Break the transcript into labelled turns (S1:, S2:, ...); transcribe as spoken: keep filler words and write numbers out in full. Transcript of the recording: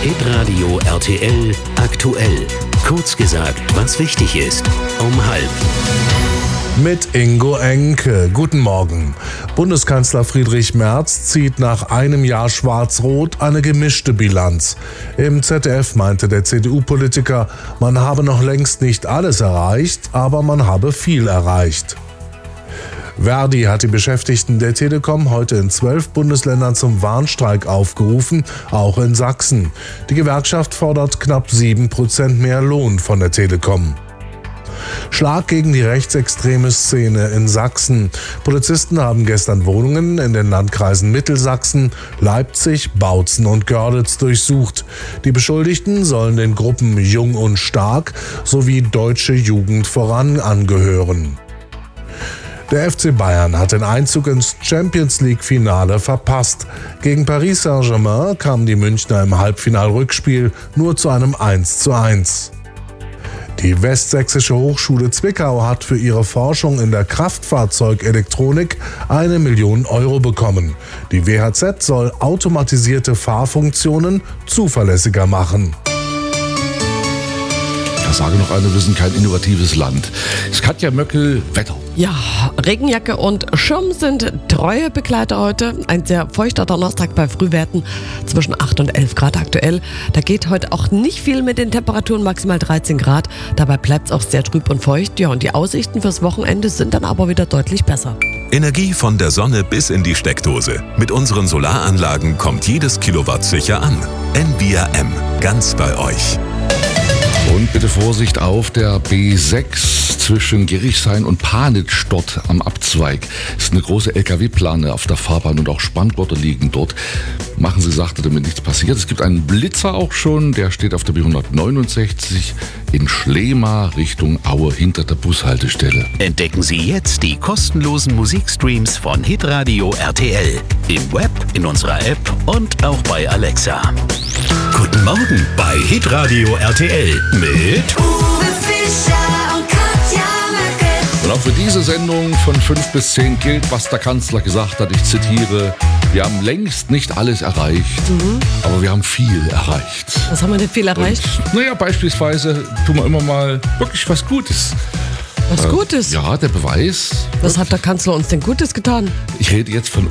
S1: Hitradio R T L aktuell. Kurz gesagt, was wichtig ist. Um halb.
S2: Mit Ingo Enke. Guten Morgen. Bundeskanzler Friedrich Merz zieht nach einem Jahr Schwarz-Rot eine gemischte Bilanz. Im Z D F meinte der C D U-Politiker, man habe noch längst nicht alles erreicht, aber man habe viel erreicht. Verdi hat die Beschäftigten der Telekom heute in zwölf Bundesländern zum Warnstreik aufgerufen, auch in Sachsen. Die Gewerkschaft fordert knapp sieben Prozent mehr Lohn von der Telekom. Schlag gegen die rechtsextreme Szene in Sachsen. Polizisten haben gestern Wohnungen in den Landkreisen Mittelsachsen, Leipzig, Bautzen und Görlitz durchsucht. Die Beschuldigten sollen den Gruppen Jung und Stark sowie Deutsche Jugend voran angehören. Der F C Bayern hat den Einzug ins Champions-League-Finale verpasst. Gegen Paris Saint-Germain kamen die Münchner im Halbfinal-Rückspiel nur zu einem eins zu eins. Die Westsächsische Hochschule Zwickau hat für ihre Forschung in der Kraftfahrzeugelektronik eine Million Euro bekommen. Die W H Z soll automatisierte Fahrfunktionen zuverlässiger machen.
S3: Ich sage noch eine, wir sind kein innovatives Land. Katja Möckel, Wetter.
S4: Ja, Regenjacke und Schirm sind treue Begleiter heute. Ein sehr feuchter Donnerstag bei Frühwerten zwischen acht und elf Grad aktuell. Da geht heute auch nicht viel mit den Temperaturen, maximal dreizehn Grad. Dabei bleibt es auch sehr trüb und feucht. Ja, und die Aussichten fürs Wochenende sind dann aber wieder deutlich besser.
S5: Energie von der Sonne bis in die Steckdose. Mit unseren Solaranlagen kommt jedes Kilowatt sicher an. N V R M, ganz bei euch.
S3: Und bitte Vorsicht auf der B sechs zwischen Gerichshain und Panitsch dort am Abzweig. Ist eine große L K W-Plane auf der Fahrbahn und auch Spanngurte liegen dort. Machen Sie sachte, damit nichts passiert. Es gibt einen Blitzer auch schon, der steht auf der B hundertneunundsechzig in Schlema Richtung Aue hinter der Bushaltestelle.
S1: Entdecken Sie jetzt die kostenlosen Musikstreams von Hitradio R T L. Im Web, in unserer App und auch bei Alexa. Guten Morgen bei Hitradio R T L mit
S6: Uwe Fischer und Katja Möckel.
S3: Und auch für diese Sendung von fünf bis zehn gilt, was der Kanzler gesagt hat. Ich zitiere: Wir haben längst nicht alles erreicht, mhm. aber wir haben viel erreicht.
S4: Was haben wir denn viel erreicht?
S3: Und, naja, beispielsweise tun wir immer mal wirklich was Gutes.
S4: Was Gutes?
S3: Äh, ja, der Beweis.
S4: Was hat der Kanzler uns denn Gutes getan?
S3: Ich rede jetzt von